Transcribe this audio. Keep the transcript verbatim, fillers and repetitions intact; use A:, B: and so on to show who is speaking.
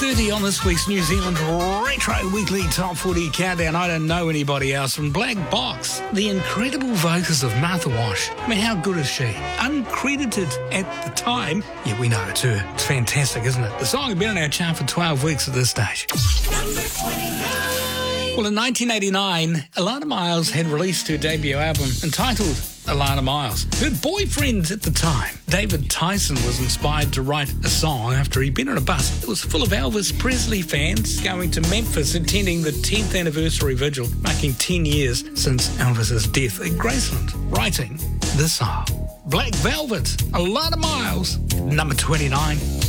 A: thirty on this week's New Zealand Retro Weekly Top forty Countdown. I don't know anybody else. From Black Box, the incredible vocals of Martha Wash. I mean, how good is she? Uncredited at the time. Yeah, we know it's her. It's fantastic, isn't it? The song had been on our chart for twelve weeks at this stage. Number twenty-nine. Well, in nineteen eighty-nine, Alana Miles had released her debut album entitled Alana Miles. Her boyfriend at the time, David Tyson, was inspired to write a song after he'd been on a bus that was full of Elvis Presley fans going to Memphis attending the tenth anniversary vigil, marking ten years since Elvis's death at Graceland, writing this song. Black Velvet, Alana Miles, number twenty-nine.